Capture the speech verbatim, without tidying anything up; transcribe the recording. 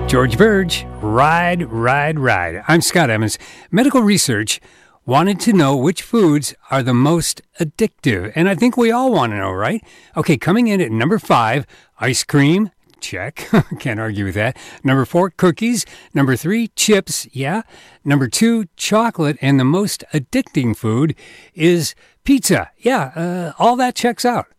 George Verge, Ride, Ride, Ride. I'm Scott Emmons. Medical research wanted to know which foods are the most addictive. And I think we all want to know, right? Okay, coming in at number five, ice cream. Check. Can't argue with that. Number four, cookies. Number three, chips. Yeah. Number two, chocolate. And the most addicting food is pizza. Yeah, uh, all that checks out.